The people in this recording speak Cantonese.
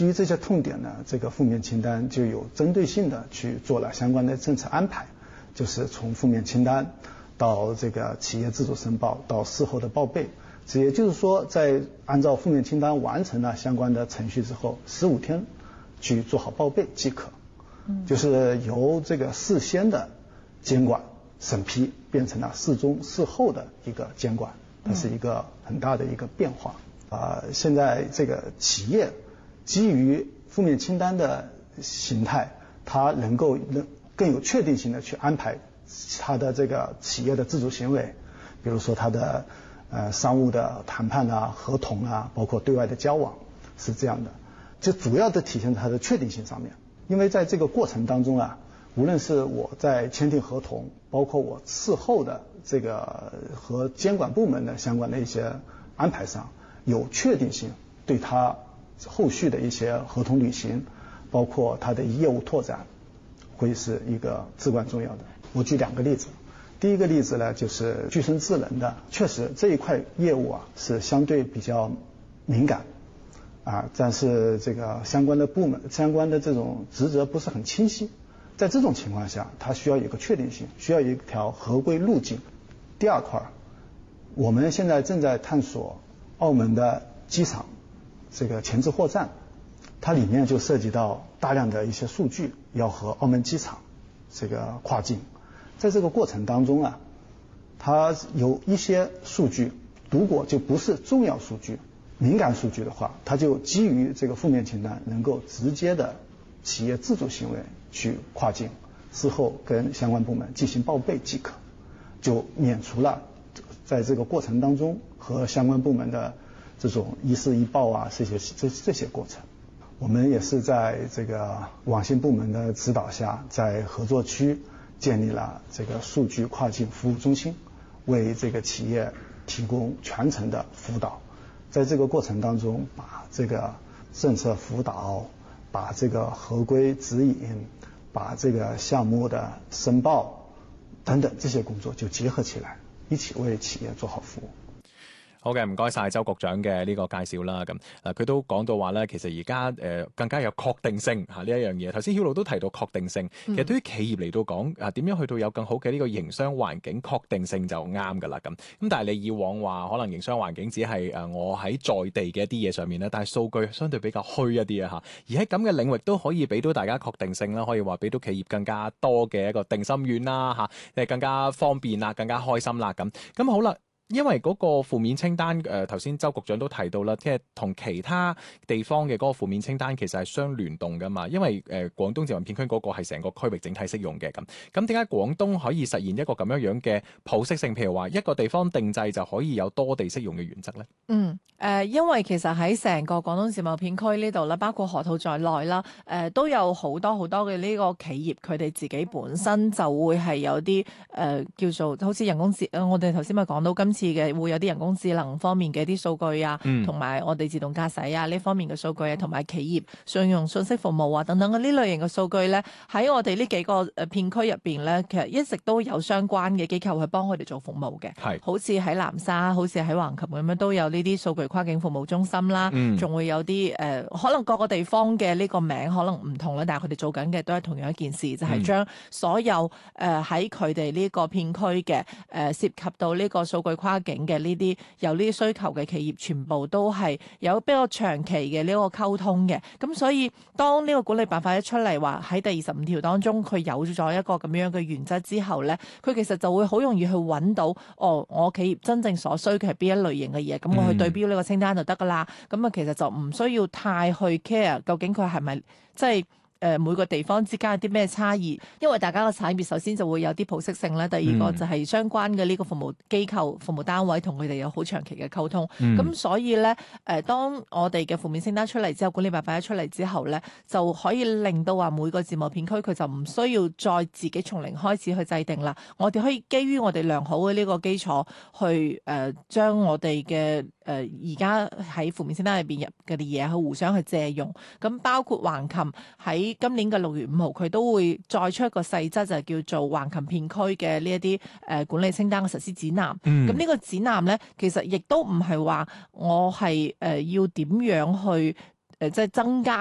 基于这些痛点呢，这个负面清单就有针对性的去做了相关的政策安排，就是从负面清单到这个企业自主申报到事后的报备，这也就是说，在按照负面清单完成了相关的程序之后，15天去做好报备即可。就是由这个事先的监管审批变成了事中事后的一个监管，它是一个很大的一个变化。现在这个企业基于负面清单的形态，它能够更有确定性的去安排它的这个企业的自主行为，比如说它的商务的谈判啊、合同啊，包括对外的交往，是这样的。就主要的体现在它的确定性上面。因为在这个过程当中啊，无论是我在签订合同，包括我事后的这个和监管部门的相关的一些安排上，有确定性，对它后续的一些合同履行，包括它的业务拓展，会是一个至关重要的。我举2个例子。第一个例子呢，就是具身智能的，确实这一块业务啊是相对比较敏感。但是这个相关的部门、相关的这种职责不是很清晰，在这种情况下，它需要有个确定性，需要一条合规路径。第二块，我们现在正在探索澳门的机场这个前置货站，它里面就涉及到大量的一些数据要和澳门机场这个跨境，在这个过程当中啊，它有一些数据如果就不是重要数据、敏感数据的话，它就基于这个负面清单能够直接的企业自主行为去跨境，事后跟相关部门进行报备即可，就免除了在这个过程当中和相关部门的这种一事一报啊这些过程。我们也是在这个网信部门的指导下，在合作区建立了这个数据跨境服务中心，为这个企业提供全程的辅导。在这个过程当中，把这个政策辅导、把这个合规指引、把这个项目的申报等等这些工作就结合起来，一起为企业做好服务。 好嘅，唔該晒周局長嘅呢個介紹啦。咁佢都講到話咧，其實而家更加有確定性呢一樣嘢。頭先曉露都提到確定性，其實對於企業嚟到講點樣去到有更好嘅呢個營商環境，確定性就啱㗎啦。咁但係你以往話可能營商環境只係我喺在地嘅一啲嘢上面咧，但係數據相對比較虛一啲啊嚇。而喺咁嘅領域都可以俾到大家確定性啦，可以話俾到企業更加多嘅一個定心丸啦嚇，更加方便啦，更加開心啦咁好啦。因為嗰個負面清單頭先周局長都提到啦，即係同其他地方嘅嗰個負面清單其實係相聯動㗎嘛。因為廣東自貿片區嗰個係成個區域整體適用嘅咁點解廣東可以實現一個咁樣嘅普適性？譬如話一個地方定制就可以有多地適用嘅原則咧？ 因為其實喺成個廣東自貿片區呢度啦，包括河套在內啦，都有好多嘅呢個企業，佢哋自己本身就會係有啲叫做好似人工智能，我哋頭先咪講到今次嘅會有啲人工智能方面嘅啲數據啊，同埋我哋自動駕駛啊呢方面嘅數據啊，同埋企業商用信息服務啊等等嘅呢類型嘅數據咧，喺我哋呢幾個片區入邊咧，其實一直都有相關嘅機構去幫佢哋做服務嘅，好似喺南沙，好似喺橫琴咁樣都有呢啲數據跨境服務中心啦，仲會有啲可能各個地方嘅呢個名可能唔同啦，但係佢哋做緊嘅都係同樣一件事，就係將所有喺佢哋呢個片區嘅涉及到呢個數據跨境嘅呢啲有呢啲需求嘅企業，全部都係有比較長期嘅呢個溝通嘅。咁所以當呢個管理辦法一出嚟話喺第25條當中，佢有咗一個咁樣嘅原則之後咧，佢其實就會好容易去揾到我企業真正所需嘅係邊一類型嘅嘢，咁我去對標呢個清單就得噶啦。咁其實就唔需要太去 care 究竟佢係咪即係每個地方之間有啲咩差異，因為大家嘅產業首先就會有啲普適性啦，第二個就係相關嘅呢個服務機構、服務單位同佢哋有好長期嘅溝通。咁所以咧當我哋嘅負面清單出嚟之後，管理辦法一出嚟之後咧，就可以令到話每個自貿片區佢就唔需要再自己從零開始去制定啦。我哋可以基於我哋良好嘅呢個基礎去將我哋嘅而家喺負面清單入邊入嘅啲嘢去互相去借用。咁包括橫琴喺今年嘅6月5號，佢都會再出一個細則，就係叫做橫琴片區嘅呢一啲管理清單嘅實施指南。咁呢個指南咧，其實亦都唔係話我係要點樣去即係增加